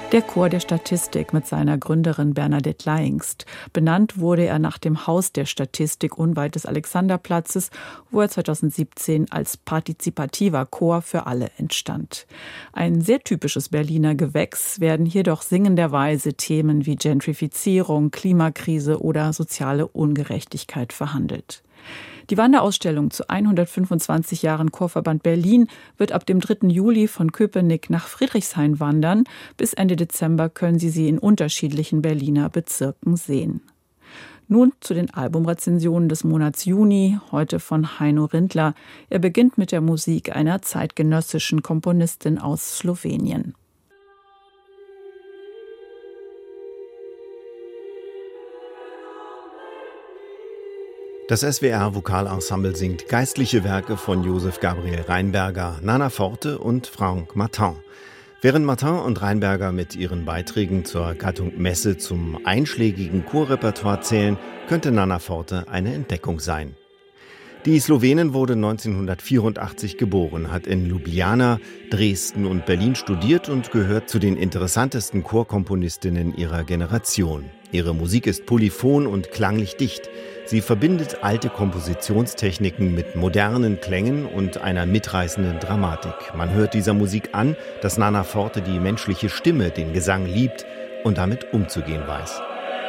Der Chor der Statistik mit seiner Gründerin Bernadette Laingst. Benannt wurde er nach dem Haus der Statistik unweit des Alexanderplatzes, wo er 2017 als partizipativer Chor für alle entstand. Ein sehr typisches Berliner Gewächs, werden hier doch singenderweise Themen wie Gentrifizierung, Klimakrise oder soziale Ungerechtigkeit verhandelt. Die Wanderausstellung zu 125 Jahren Chorverband Berlin wird ab dem 3. Juli von Köpenick nach Friedrichshain wandern. Bis Ende Dezember können Sie in unterschiedlichen Berliner Bezirken sehen. Nun zu den Albumrezensionen des Monats Juni, heute von Heino Rindler. Er beginnt mit der Musik einer zeitgenössischen Komponistin aus Slowenien. Das SWR-Vokalensemble singt geistliche Werke von Josef Gabriel Rheinberger, Nana Forte und Franck Martin. Während Martin und Rheinberger mit ihren Beiträgen zur Gattung Messe zum einschlägigen Chorrepertoire zählen, könnte Nana Forte eine Entdeckung sein. Die Slowenin wurde 1984 geboren, hat in Ljubljana, Dresden und Berlin studiert und gehört zu den interessantesten Chorkomponistinnen ihrer Generation. Ihre Musik ist polyphon und klanglich dicht. Sie verbindet alte Kompositionstechniken mit modernen Klängen und einer mitreißenden Dramatik. Man hört dieser Musik an, dass Nana Forte die menschliche Stimme, den Gesang liebt und damit umzugehen weiß.